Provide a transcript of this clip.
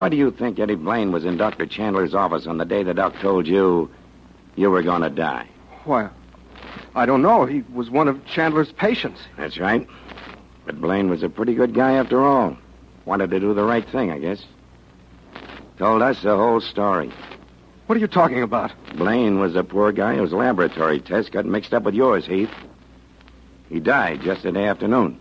Why do you think Eddie Blaine was in Dr. Chandler's office on the day the doc told you were going to die? Why, I don't know. He was one of Chandler's patients. That's right. But Blaine was a pretty good guy after all. Wanted to do the right thing, I guess. Told us the whole story. What are you talking about? Blaine was a poor guy whose laboratory test got mixed up with yours, Heath. He died just in the afternoon.